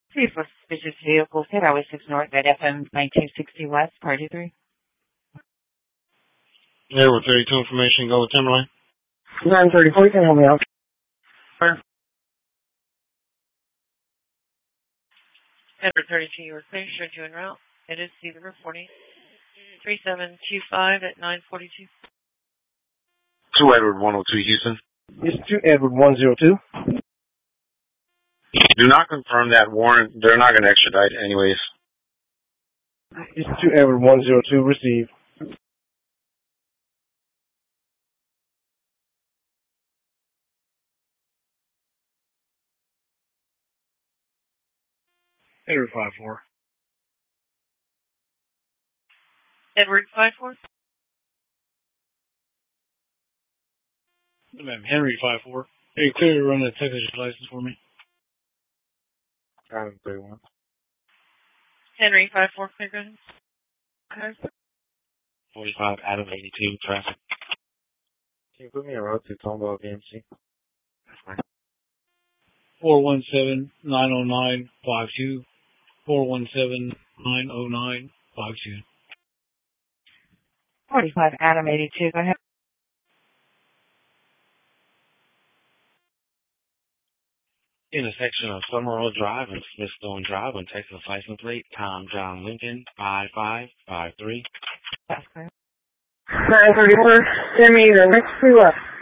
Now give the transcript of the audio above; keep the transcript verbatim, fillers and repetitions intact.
Chief of suspicious vehicles, hit Highway six North at F M nineteen sixty West, Party three. Edward thirty-two information, go with Timberline. nine thirty-four, you can help me out. Edward thirty-two, you were clear, showed you en route. It is Cedar reporting. three seven two five at nine forty-two. two Edward one oh two, Houston. It's two Edward one oh two. Do not confirm that warrant. They're not going to extradite anyways. It's two Edward one oh two, receive. Edward five four. Edward five four. Ma'am, Henry five four. Are you clear to run a Texas license for me? Adam thirty-one. Henry five four, clear, go ahead. forty-five, Adam eighty-two, traffic. Can you put me en route to Tomball B M C? That's fine. four one seven, nine oh nine, five two. four one seven, nine oh nine, five two. forty-five, Adam eighty-two, go ahead. Intersection of Summerall Drive and Smithstone Drive on Texas license plate, Tom John Lincoln, five five five three. That's clear. nine thirty-four, send me the next two up.